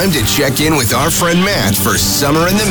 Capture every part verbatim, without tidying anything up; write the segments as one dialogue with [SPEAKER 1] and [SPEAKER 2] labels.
[SPEAKER 1] time to check in with our friend Matt for Summer in the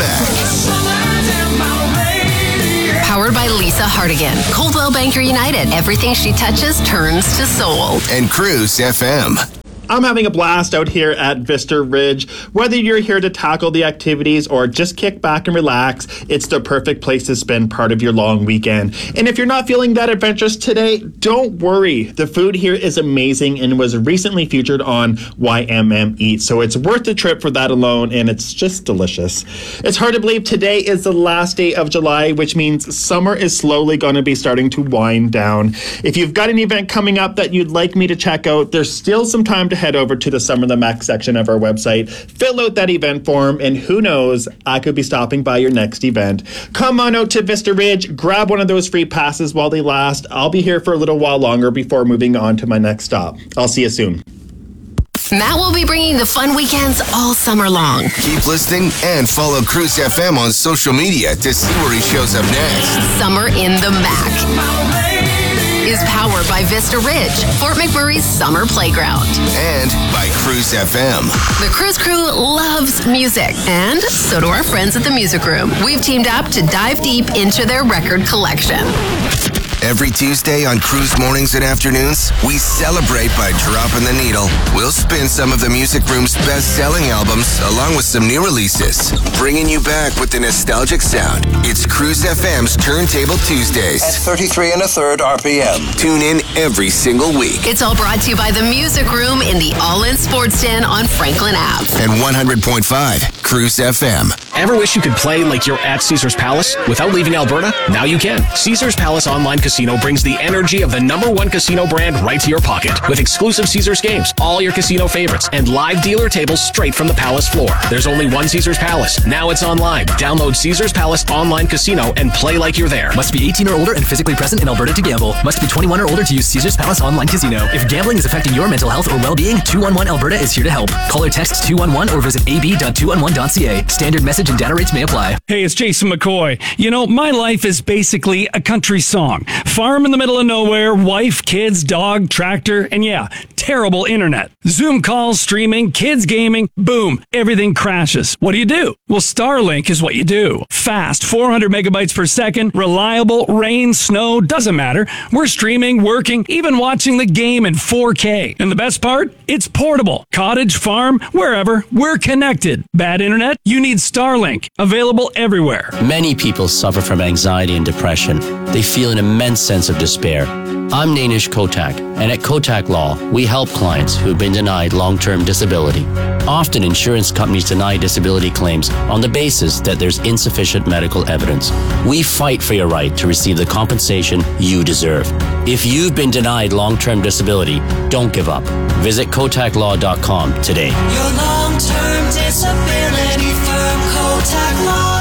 [SPEAKER 1] Mac.
[SPEAKER 2] Powered by Lisa Hardigan. Coldwell Banker United. Everything she touches turns to soul.
[SPEAKER 1] And Cruise F M.
[SPEAKER 3] I'm having a blast out here at Vista Ridge. Whether you're here to tackle the activities or just kick back and relax, it's the perfect place to spend part of your long weekend. And if you're not feeling that adventurous today, don't worry. The food here is amazing and was recently featured on Y M M Eat, so it's worth the trip for that alone, and it's just delicious. It's hard to believe today is the last day of July, which means summer is slowly going to be starting to wind down. If you've got an event coming up that you'd like me to check out, there's still some time to head over to the Summer in the Mac section of our website, fill out that event form, and who knows, I could be stopping by your next event. Come on out to Vista Ridge, grab one of those free passes while they last. I'll be here for a little while longer before moving on to my next stop. I'll see you soon.
[SPEAKER 2] Matt will be bringing the fun weekends all summer long.
[SPEAKER 1] Keep listening and follow Cruise F M on social media to see where he shows up next.
[SPEAKER 2] Summer in the Mac is powered by Vista Ridge, Fort McMurray's summer playground.
[SPEAKER 1] And by Cruise F M.
[SPEAKER 2] The Cruise Crew loves music, and so do our friends at the Music Room. We've teamed up to dive deep into their record collection.
[SPEAKER 1] Every Tuesday on Cruise Mornings and Afternoons, we celebrate by dropping the needle. We'll spin some of the Music Room's best-selling albums, along with some new releases, bringing you back with the nostalgic sound. It's Cruise F M's Turntable Tuesdays.
[SPEAKER 4] At thirty-three and a third R P M.
[SPEAKER 1] Tune in every single week.
[SPEAKER 2] It's all brought to you by the Music Room in the All-In Sports Den on Franklin Avenue.
[SPEAKER 1] And one hundred point five Cruise F M.
[SPEAKER 5] Ever wish you could play like you're at Caesars Palace without leaving Alberta? Now you can. Caesars Palace Online Casino brings the energy of the number one casino brand right to your pocket with exclusive Caesars games, all your casino favorites, and live dealer tables straight from the Palace floor. There's only one Caesars Palace. Now it's online. Download Caesars Palace Online Casino and play like you're there.
[SPEAKER 6] Must be eighteen or older and physically present in Alberta to gamble. Must be twenty-one or older to use Caesars Palace Online Casino. If gambling is affecting your mental health or well-being, two one one Alberta is here to help. Call or text two one one or visit a b dot two one one dot c a. Standard message and data rates may apply.
[SPEAKER 7] Hey, it's Jason McCoy. You know, my life is basically a country song. Farm in the middle of nowhere, wife, kids, dog, tractor, and yeah, terrible internet. Zoom calls, streaming, kids gaming, boom, everything crashes. What do you do? Well, Starlink is what you do. Fast, four hundred megabytes per second, reliable, rain, snow, doesn't matter. We're streaming, working, even watching the game in four K. And the best part? It's portable. Cottage, farm, wherever, we're connected. Bad internet? You need Starlink. Available everywhere.
[SPEAKER 8] Many people suffer from anxiety and depression. They feel an immense sense of despair. I'm Nainish Kotak, and at Kotak Law, we help clients who've been denied long-term disability. Often, insurance companies deny disability claims on the basis that there's insufficient medical evidence. We fight for your right to receive the compensation you deserve. If you've been denied long-term disability, don't give up. Visit kotak law dot com today.
[SPEAKER 9] Your long-term disability firm, Kotak Law.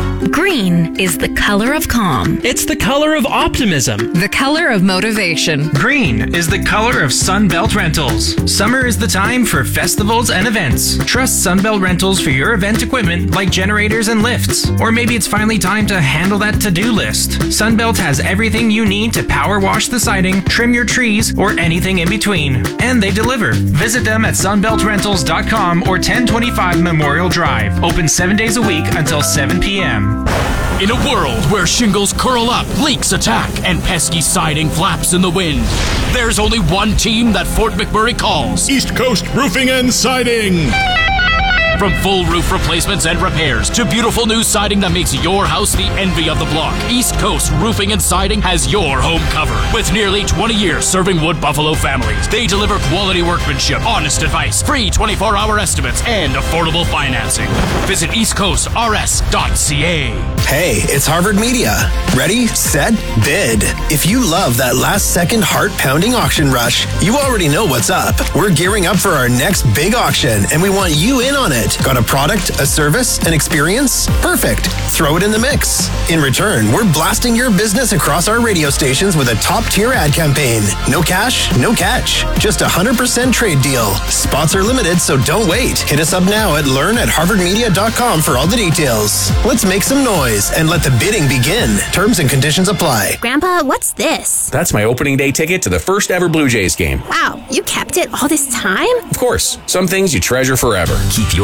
[SPEAKER 10] Green is the color of calm.
[SPEAKER 11] It's the color of optimism.
[SPEAKER 10] The color of motivation.
[SPEAKER 11] Green is the color of Sunbelt Rentals. Summer is the time for festivals and events. Trust Sunbelt Rentals for your event equipment like generators and lifts. Or maybe it's finally time to handle that to-do list. Sunbelt has everything you need to power wash the siding, trim your trees, or anything in between. And they deliver. Visit them at sunbelt rentals dot com or ten twenty-five Memorial Drive. Open seven days a week until seven p.m.
[SPEAKER 12] In a world where shingles curl up, leaks attack, and pesky siding flaps in the wind, there's only one team that Fort McMurray calls
[SPEAKER 13] East Coast Roofing and Siding.
[SPEAKER 12] From full roof replacements and repairs to beautiful new siding that makes your house the envy of the block, East Coast Roofing and Siding has your home covered. With nearly twenty years serving Wood Buffalo families, they deliver quality workmanship, honest advice, free twenty-four hour estimates, and affordable financing. Visit east coast r s dot c a.
[SPEAKER 14] Hey, it's Harvard Media. Ready, set, bid. If you love that last-second heart-pounding auction rush, you already know what's up. We're gearing up for our next big auction, and we want you in on it. Got a product, a service, an experience? Perfect. Throw it in the mix. In return, we're blasting your business across our radio stations with a top-tier ad campaign. No cash, no catch. Just a one hundred percent trade deal. Spots are limited, so don't wait. Hit us up now at learn at harvard media dot com for all the details. Let's make some noise and let the bidding begin. Terms and conditions apply.
[SPEAKER 15] Grandpa, what's this?
[SPEAKER 5] That's my opening day ticket to the first ever Blue Jays game.
[SPEAKER 15] Wow, you kept it all this time?
[SPEAKER 5] Of course. Some things you treasure forever.
[SPEAKER 6] Keep your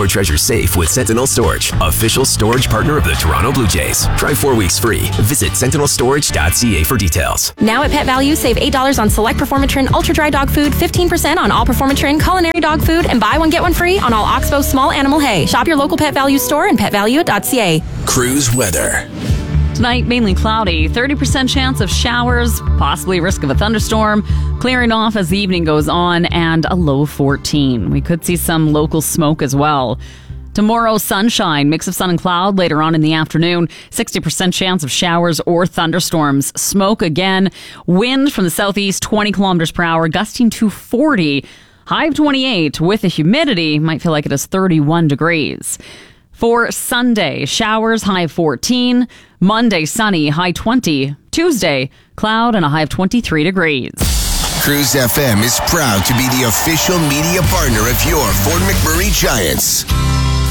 [SPEAKER 15] your treasures safe with Sentinel Storage, official storage partner of the Toronto Blue Jays. Try four weeks free. Visit sentinel storage dot c a for details.
[SPEAKER 16] Now at Pet Value, save eight dollars on select Performatrin Ultra Dry Dog Food, fifteen percent on all Performatrin Culinary Dog Food, and buy one get one free on all Oxbow Small Animal Hay. Shop your local Pet Value store and pet value dot c a.
[SPEAKER 1] Cruise weather.
[SPEAKER 17] Tonight, mainly cloudy, thirty percent chance of showers, possibly risk of a thunderstorm, clearing off as the evening goes on, and a low fourteen. We could see some local smoke as well. Tomorrow, sunshine, mix of sun and cloud later on in the afternoon, sixty percent chance of showers or thunderstorms. Smoke again, wind from the southeast, twenty kilometers per hour, gusting to forty. High of twenty-eight with the humidity, might feel like it is thirty-one degrees. For Sunday, showers, high of fourteen. Monday, sunny, high twenty. Tuesday, cloud and a high of twenty-three degrees.
[SPEAKER 1] Cruise F M is proud to be the official media partner of your Fort McMurray Giants.